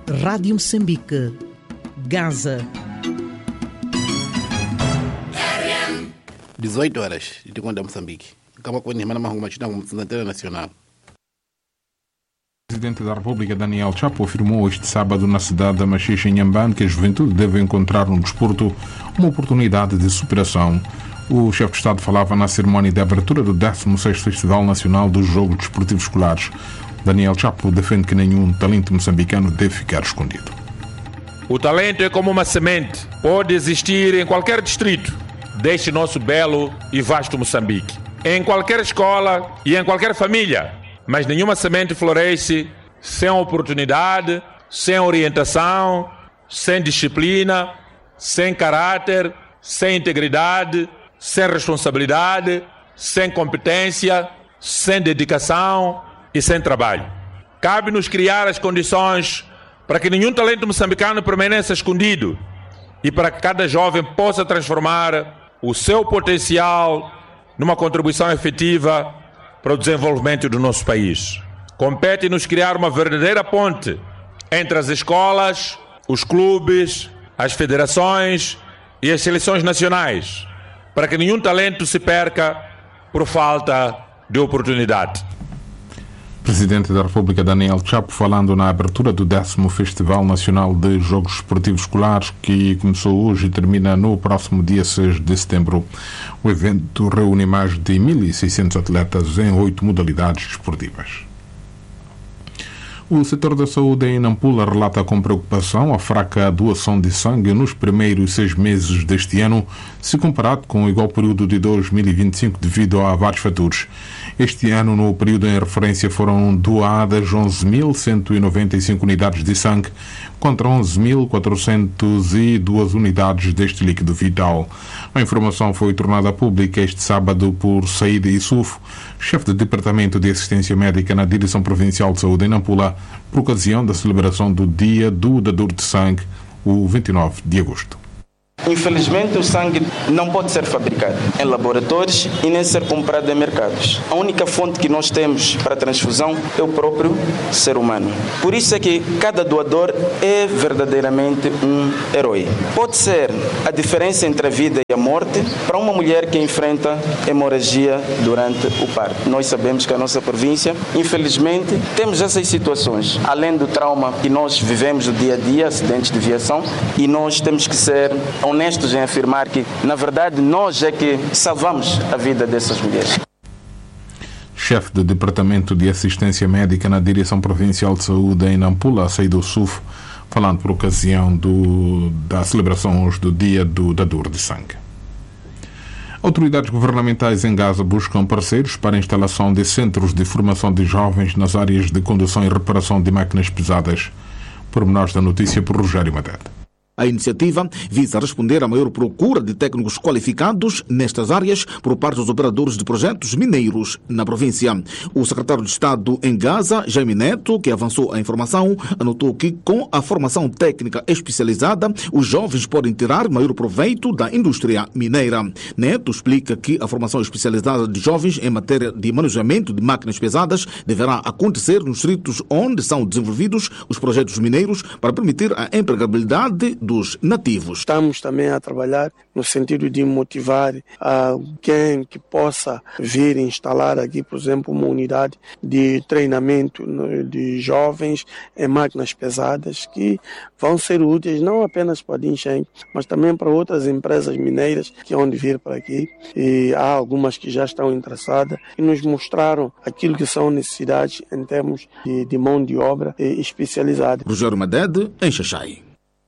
Rádio Moçambique, Gaza. 18 horas de conta Moçambique. Acaba com a Nihmana Mahumachina como Central Nacional. O Presidente da República, Daniel Chapo, afirmou este sábado na cidade da Machixe, em Inhambane, que a juventude deve encontrar no desporto uma oportunidade de superação. O chefe de Estado falava na cerimónia de abertura do 16º Festival Nacional dos Jogos Desportivos Escolares. Daniel Chapo defende que nenhum talento moçambicano deve ficar escondido. O talento é como uma semente, pode existir em qualquer distrito deste nosso belo e vasto Moçambique, em qualquer escola e em qualquer família, mas nenhuma semente floresce sem oportunidade, sem orientação, sem disciplina, sem caráter, sem integridade, sem responsabilidade, sem competência, sem dedicação e sem trabalho. Cabe-nos criar as condições para que nenhum talento moçambicano permaneça escondido e para que cada jovem possa transformar o seu potencial numa contribuição efetiva para o desenvolvimento do nosso país. Compete-nos criar uma verdadeira ponte entre as escolas, os clubes, as federações e as seleções nacionais, para que nenhum talento se perca por falta de oportunidade. Presidente da República, Daniel Chapo, falando na abertura do 10º Festival Nacional de Jogos Esportivos Escolares, que começou hoje e termina no próximo dia 6 de setembro. O evento reúne mais de 1.600 atletas em 8 modalidades desportivas. O setor da saúde em Nampula relata com preocupação a fraca doação de sangue nos primeiros 6 meses deste ano, se comparado com o igual período de 2025, devido a vários fatores. Este ano, no período em referência, foram doadas 11.195 unidades de sangue, contra 11.402 unidades deste líquido vital. A informação foi tornada pública este sábado por Saída Issoufo, chefe do Departamento de Assistência Médica na Direção Provincial de Saúde em Nampula, por ocasião da celebração do Dia do Dador de Sangue, o 29 de agosto. Infelizmente, o sangue não pode ser fabricado em laboratórios e nem ser comprado em mercados. A única fonte que nós temos para transfusão é o próprio ser humano. Por isso é que cada doador é verdadeiramente um herói. Pode ser a diferença entre a vida e a morte para uma mulher que enfrenta hemorragia durante o parto. Nós sabemos que a nossa província, infelizmente, temos essas situações. Além do trauma que nós vivemos no dia a dia, acidentes de viação, e nós temos que ser honestos em afirmar que, na verdade, nós é que salvamos a vida dessas mulheres. Chefe do Departamento de Assistência Médica na Direção Provincial de Saúde em Nampula, Saída Issoufo, falando por ocasião da celebração hoje do Dia do Dador de Sangue. Autoridades governamentais em Gaza buscam parceiros para a instalação de centros de formação de jovens nas áreas de condução e reparação de máquinas pesadas. Pormenores da notícia por Rogério Madede. A iniciativa visa responder à maior procura de técnicos qualificados nestas áreas por parte dos operadores de projetos mineiros na província. O secretário de Estado em Gaza, Jaime Neto, que avançou a informação, anotou que com a formação técnica especializada, os jovens podem tirar maior proveito da indústria mineira. Neto explica que a formação especializada de jovens em matéria de manejamento de máquinas pesadas deverá acontecer nos distritos onde são desenvolvidos os projetos mineiros para permitir a empregabilidade dos nativos. Estamos também a trabalhar no sentido de motivar alguém que possa vir instalar aqui, por exemplo, uma unidade de treinamento de jovens em máquinas pesadas que vão ser úteis não apenas para a Dincheng, mas também para outras empresas mineiras que vão vir para aqui. E há algumas que já estão interessadas e nos mostraram aquilo que são necessidades em termos de mão de obra especializada. Rogério Madede, em Xaxai.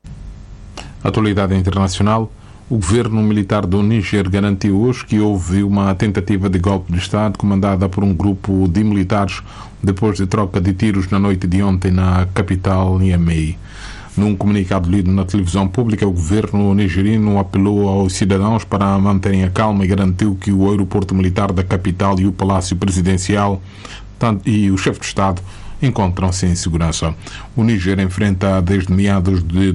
Atualidade internacional. O governo militar do Níger garantiu hoje que houve uma tentativa de golpe de Estado comandada por um grupo de militares depois de troca de tiros na noite de ontem na capital Niamey. Num comunicado lido na televisão pública, o governo nigeriano apelou aos cidadãos para manterem a calma e garantiu que o aeroporto militar da capital e o palácio presidencial e o chefe de Estado encontram-se em segurança. O Níger enfrenta desde meados de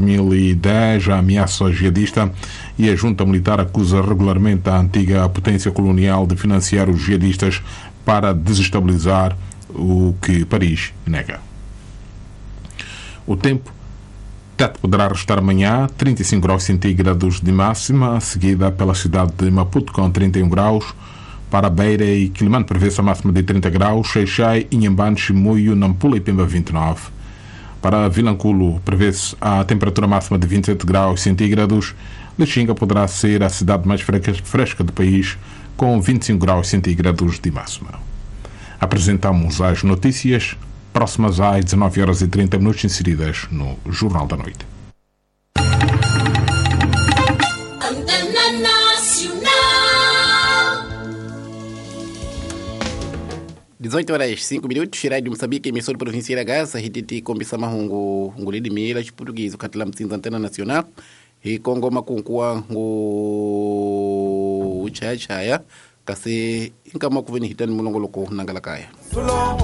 2010 a ameaça jihadista e a junta militar acusa regularmente a antiga potência colonial de financiar os jihadistas para desestabilizar, o que Paris nega. O tempo, Tete poderá restar amanhã 35 graus centígrados de máxima, seguida pela cidade de Maputo com 31 graus, para Beira e Quilimane prevê-se a máxima de 30 graus, Xai-Xai, Inhambane, Chimoio, Nampula e Pemba 29. Para Vilanculo prevê-se a temperatura máxima de 27 graus centígrados, Lixinga poderá ser a cidade mais fresca do país, com 25 graus centígrados de máxima. Apresentamos as notícias próximas às 19h30, inseridas no Jornal da Noite. 18h05, Xirai de Moçambique, emissora provincial da Gaza, Hititi, Combissa Mahungo, Nguli de Milas, Português, o Catalam Cinza Antena Nacional, e Congo Macuncua, o Chaya, Case, Incamoco Venihitano Mulongoloco, Nangalacaya.